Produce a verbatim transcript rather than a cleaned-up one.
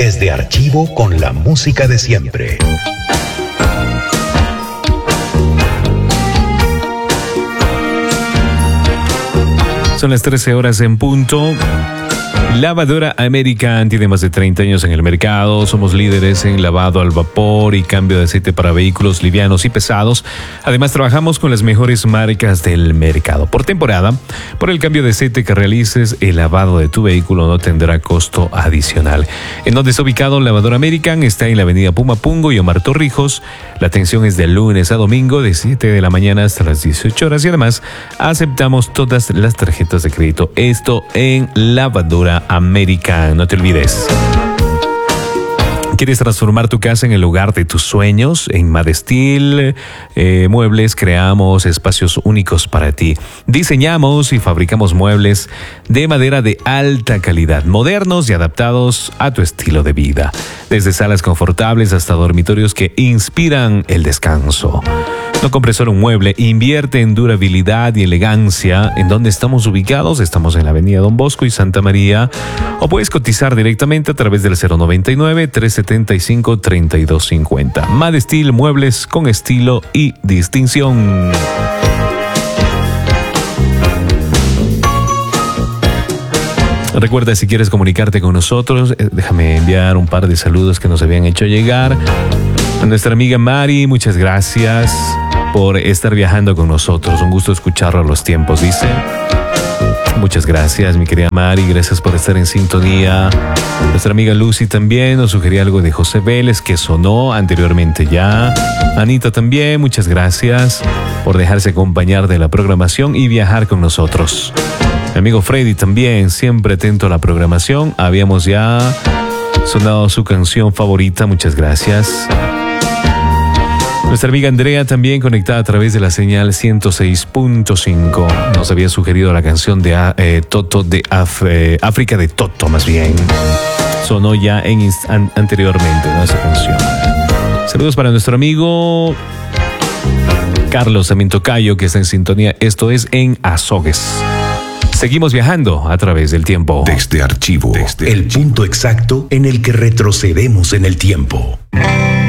Desde Archivo con la música de siempre. Son las trece horas en punto. Lavadora American tiene más de treinta años en el mercado. Somos líderes en lavado al vapor y cambio de aceite para vehículos livianos y pesados. Además, trabajamos con las mejores marcas del mercado. Por temporada, por el cambio de aceite que realices, el lavado de tu vehículo no tendrá costo adicional. ¿En dónde está ubicado Lavadora American? Está en la avenida Pumapungo y Omar Torrijos. La atención es de lunes a domingo de siete de la mañana hasta las dieciocho horas y además aceptamos todas las tarjetas de crédito. Esto en Lavadora American, no te olvides. ¿Quieres transformar tu casa en el lugar de tus sueños? En Madestil eh, Muebles creamos espacios únicos para ti. Diseñamos y fabricamos muebles de madera de alta calidad, modernos y adaptados a tu estilo de vida. Desde salas confortables hasta dormitorios que inspiran el descanso. No compres solo un mueble, invierte en durabilidad y elegancia. ¿En dónde estamos ubicados? Estamos en la avenida Don Bosco y Santa María. O puedes cotizar directamente a través del cero noventa y nueve, trescientos setenta y cinco, treinta y dos cincuenta. Madestil Muebles con estilo y distinción. Recuerda, si quieres comunicarte con nosotros, eh, déjame enviar un par de saludos que nos habían hecho llegar. A nuestra amiga Mari, muchas gracias por estar viajando con nosotros. Un gusto escucharlo a los tiempos, dice. Muchas gracias, mi querida Mari. Gracias por estar en sintonía. Nuestra amiga Lucy también nos sugería algo de José Vélez que sonó anteriormente ya. Anita también, muchas gracias por dejarse acompañar de la programación y viajar con nosotros. Mi amigo Freddy también, siempre atento a la programación. Habíamos ya sonado su canción favorita, muchas gracias. Nuestra amiga Andrea también conectada a través de la señal ciento seis punto cinco. Nos había sugerido la canción de eh, Toto de Af eh, África de Toto, más bien. Sonó ya en an anteriormente, ¿no? Esa canción. Saludos para nuestro amigo Carlos Amintocayo, que está en sintonía. Esto es en Azogues. Seguimos viajando a través del tiempo. Desde Archivo, Desde el punto exacto en el que retrocedemos en el tiempo.